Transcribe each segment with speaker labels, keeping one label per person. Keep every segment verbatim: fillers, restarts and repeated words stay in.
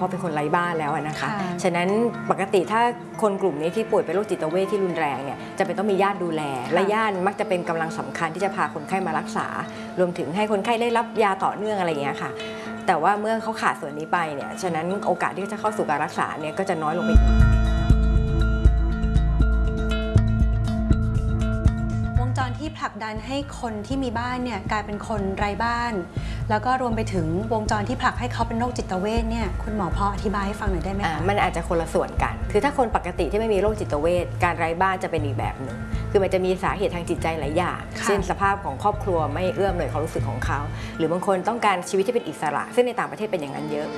Speaker 1: ราะเป็นคนไร้บ้านแล้วนะคะฉะนั้นปกติถ้าคนกลุ่มนี้ที่ป่วยเป็นโรคจิตเวชที่รุนแรงเนี่ยจะเป็นต้องมีญาติดูแลและญาติมักจะเป็นกำลังสำคัญที่จะพาคนไข้มารักษารวมถึงให้คนไข้ได้รับยาต่อเนื่องอะไรอย่างเงี้ยค่ะแต่ว่าเมื่อเขาขาดส่วนนี้ไปเนี่ยฉะนั้นโอกาสที่จะเข้าสู่การรักษาเนี่ยก็จะน้อยลงไปอีก
Speaker 2: วงจรที่ผลักดันให้คนที่มีบ้านเนี่ยกลายเป็นคนไร้บ้านแล้วก็รวมไปถึงวงจรที่ผลักให้เขาเป็นโรคจิตเวชเนี่ยคุณหมอพออธิบายให้ฟังหน่อยได้ไหมคะ
Speaker 1: มันอาจจะคนละส่วนกันคือถ้าคนปกติที่ไม่มีโรคจิตเวชการไร้บ้านจะเป็นอีกแบบหนึ่งคือมันจะมีสาเหตุทางจิตใจหลายอย่างเช่นสภาพของครอบครัวไม่เอื้อมหน่วยความรู้สึกของเขาหรือบางคนต้องการชีวิตที่เป็นอิสระซึ่งในต่างประเทศเป็นอย่างนั้นเยอะ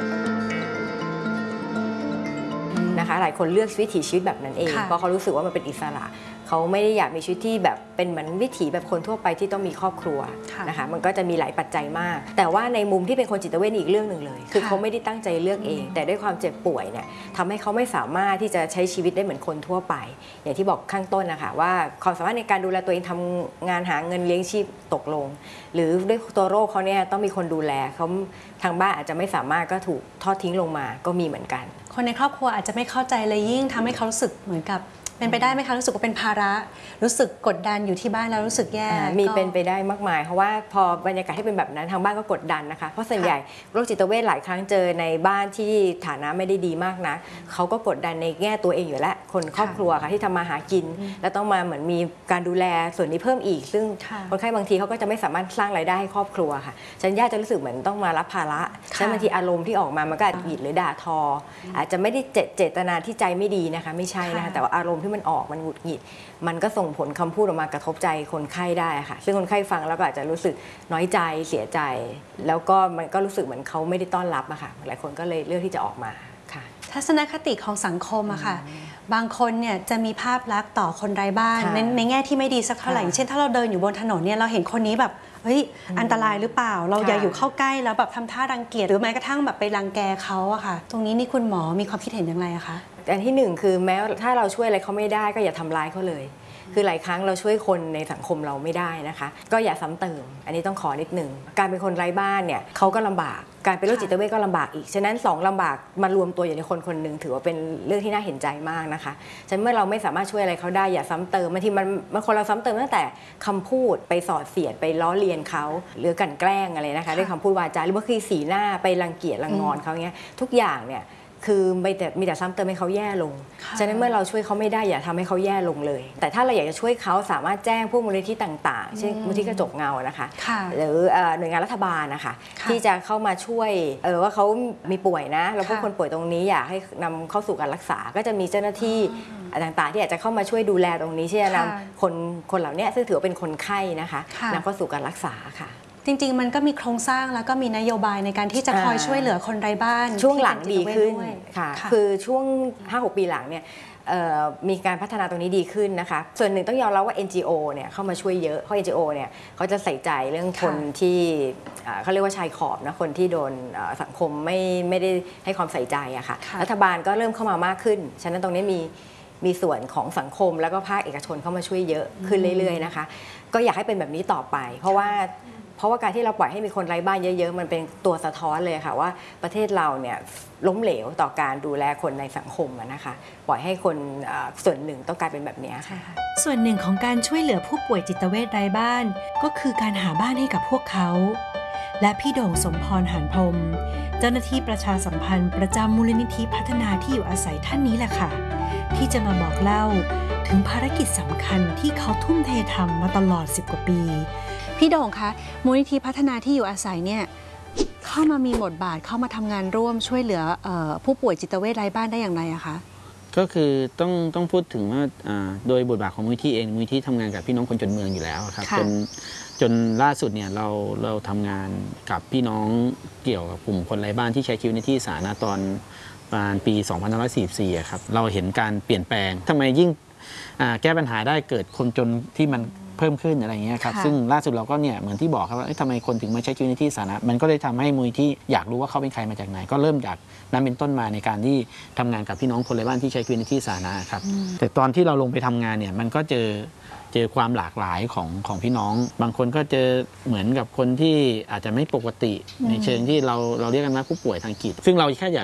Speaker 1: นะคะหลายคนเลือกวิถีชีวิตแบบนั้นเองเพราะเขารู้สึกว่ามันเป็นอิสระเขาไม่ได้อยากมีชีวิตที่แบบเป็นเหมือนวิถีแบบคนทั่วไปที่ต้องมีครอบครัวนะคะมันก็จะมีหลายปัจจัยมากแต่ว่าในมุมที่เป็นคนจิตเวชอีกเรื่องหนึ่งเลยคือเขาไม่ได้ตั้งใจเลือกเองแต่ด้วยความเจ็บป่วยเนี่ยทำให้เขาไม่สามารถที่จะใช้ชีวิตได้เหมือนคนทั่วไปอย่างที่บอกข้างต้นนะคะว่าความสามารถในการดูแลตัวเองทำงานหาเงินเลี้ยงชีพตกลงหรือด้วยตัวโรคเขาเนี่ยต้องมีคนดูแลเขาทางบ้านอาจจะไม่สามารถก็ถูกทอดทิ้งลงมาก็มีเหมือนกัน
Speaker 2: คนในครอบครัวอาจจะไม่เข้าใจเลยยิ่งทำให้เขารู้สึกเหมือนกับเป็นไปได้ไหมคะรู้สึกว่าเป็นภาระรู้สึกกดดันอยู่ที่บ้านแล้วรู้สึกแย่
Speaker 1: มีเป็นไปได้มากมายเพราะว่าพอบรรยากาศที่เป็นแบบนั้นทางบ้านก็กดดันนะคะเพราะส่วนใหญ่โรคจิตเวชหลายครั้งเจอในบ้านที่ฐานะไม่ได้ดีมากนะเขาก็กดดันในแง่ตัวเองอยู่แล้วคนครอบครัวค่ะที่ทำมาหากินแล้วต้องมาเหมือนมีการดูแลส่วนนี้เพิ่มอีกซึ่งคนไข้บางทีเขาก็จะไม่สามารถสร้างรายได้ให้ครอบครัวค่ะฉันญาติจะรู้สึกเหมือนต้องมารับภาระฉะนั้นบางทีอารมณ์ที่ออกมามันก็อาจจะหยิดหรือด่าทออาจจะไม่ได้เจตนาที่ใจไม่ดีนะคะไม่ใช่นะคะแต่ว่าอารมณ์ที่มันออกมันหงุดหงิดมันก็ส่งผลคำพูดออกมากระทบใจคนไข้ได้ค่ะซึ่งคนไข้ฟังแล้วก็อาจจะรู้สึกน้อยใจเสียใจแล้วก็มันก็รู้สึกเหมือนเขาไม่ได้ต้อนรับอะค่ะหลายคนก็เลยเลือกที่จะออกมาค่ะ
Speaker 2: ทัศนคติของสังคมอะค่ะบางคนเนี่ยจะมีภาพลักษณ์ต่อคนไร้บ้านในในแง่ที่ไม่ดีสักเท่าไหร่เช่นถ้าเราเดินอยู่บนถนนเนี่ยเราเห็นคนนี้แบบเฮ้ยอันตรายหรือเปล่าเราอย่าอยู่เข้าใกล้แล้วแบบทำท่ารังเกียจหรือแม้กระทั่งแบบไปรังแกเขาอะค่ะตรงนี้นี่คุณหมอมีความคิดเห็นอย่างไรอะคะ
Speaker 1: อันที่หนึ่งคือแม้ถ้าเราช่วยอะไรเขาไม่ได้ก็อย่าทำร้ายเขาเลยคือหลายครั้งเราช่วยคนในสังคมเราไม่ได้นะคะก็อย่าซ้ำเติมอันนี้ต้องขอนิดหนึ่งการเป็นคนไร้บ้านเนี่ยเขาก็ลำบากการเป็นโรคจิตเวชก็ลำบากอีกฉะนั้นสองลำบากมารวมตัวอยู่ในคนคนหนึ่งถือว่าเป็นเรื่องที่น่าเห็นใจมากนะคะฉะนั้นเมื่อเราไม่สามารถช่วยอะไรเขาได้อย่าซ้ำเติมบางทีมันบางคนเราซ้ำเติมตั้งแต่คำพูดไปสอดเสียดไปล้อเลียนเขาหรือกลั่นแกล้งอะไรนะคะด้วยคำพูดวาจาหรือบางทีสีหน้าไปรังเกียจรังงอนเขาเงี้ยทุกอย่างเนี่ยคือไม่แต่มีแต่ซ้ำเติมให้เขาแย่ลงฉะนั้นเมื่อเราช่วยเขาไม่ได้อย่าทำให้เขาแย่ลงเลยแต่ถ้าเราอยากจะช่วยเขาสามารถแจ้งพวกมูลนิธิต่างๆเช่นมูลนิธิกระจกเงานะคะหรือหน่วยงานรัฐบาลนะคะที่จะเข้ามาช่วยเออว่าเขามีป่วยนะแล้วพวกคนป่วยตรงนี้อยากให้นำเข้าสู่การรักษาก็จะมีเจ้าหน้าที่ต่างๆที่อาจจะเข้ามาช่วยดูแลตรงนี้ที่จะนำคนคนเหล่านี้ซึ่งถือว่าเป็นคนไข้นะคะนำเข้าสู่การรักษาค่ะ
Speaker 2: จริงๆมันก็มีโครงสร้างแล้วก็มีนโยบายในการที่จะคอยช่วยเหลือคนไร้บ้าน
Speaker 1: ช่วงหลังดีขึ้นค่ะคือช่วง ห้าหก ปีหลังเนี่ยมีการพัฒนาตรงนี้ดีขึ้นนะคะส่วนหนึ่งต้องยอมรับว่า เอ็น จี โอ เนี่ยเข้ามาช่วยเยอะเพราะ เอ็น จี โอ เนี่ยเขาจะใส่ใจเรื่องคนที่เขาเรียกว่าชายขอบนะคนที่โดนสังคมไม่ไม่ได้ให้ความใส่ใจอะค่ะรัฐบาลก็เริ่มเข้ามามากขึ้นฉะนั้นตรงนี้มีมีส่วนของสังคมแล้วก็ภาคเอกชนเข้ามาช่วยเยอะขึ้นเรื่อยๆนะคะก็อยากให้เป็นแบบนี้ต่อไปเพราะว่าเพราะว่าการที่เราปล่อยให้มีคนไร้บ้านเยอะๆมันเป็นตัวสะท้อนเลยค่ะว่าประเทศเราเนี่ยล้มเหลวต่อการดูแลคนในสังคมนะคะปล่อยให้คนส่วนหนึ่งต้องกลายเป็นแบบนี้ค่ะ
Speaker 3: ส่วนหนึ่งของการช่วยเหลือผู้ป่วยจิตเวชไร้บ้านก็คือการหาบ้านให้กับพวกเขาและพี่โด่งสมพรหานพรหมเจ้าหน้าที่ประชาสัมพันธ์ประจำมูลนิธิพัฒนาที่อยู่อาศัยท่านนี้แหละค่ะที่จะมาบอกเล่าถึงภารกิจสำคัญที่เขาทุ่มเททำมาตลอดสิบกว่าปี
Speaker 2: พี่โด่งคะมูลนิธิพัฒนาที่อยู่อาศัยเนี่ยเข้ามามีบทบาทเข้ามาทำงานร่วมช่วยเหลือผู้ป่วยจิตเวชไร้บ้านได้อย่างไรอะคะ
Speaker 4: ก็คือต้องต้องพูดถึงว่าโดยบทบาทของมูลนิธิเองมูลนิธิทำงานกับพี่น้องคนจนเมืองอยู่แล้วครับจนจนล่าสุดเนี่ยเราเราทำงานกับพี่น้องเกี่ยวกับกลุ่มคนไร้บ้านที่ใช้ชีวิตในที่สาธารณะตอนประมาณปีสองพันห้าร้อยสี่สิบสี่ครับเราเห็นการเปลี่ยนแปลงทำไมยิ่งแก้ปัญหาได้เกิดคนจนที่มันเพิ่มขึ้นอะไรเงี้ยครับซึ่งล่าสุดเราก็เนี่ยเหมือนที่บอกครับว่าทำไมคนถึงมาใช้ชีวิตในที่สาธารณะมันก็เลยทำให้มูลนิธิอยากรู้ว่าเขาเป็นใครมาจากไหนก็เริ่มจากนั้นเป็นต้นมาในการที่ทำงานกับพี่น้องคนไร้บ้านที่ใช้ชีวิตในที่สาธารณะครับแต่ตอนที่เราลงไปทำงานเนี่ยมันก็เจอเจอความหลากหลายของของพี่น้องบางคนก็เจอเหมือนกับคนที่อาจจะไม่ปกติในเชิงที่เราเราเรียกกันว่าผู้ป่วยทางจิตซึ่งเราแค่อยาก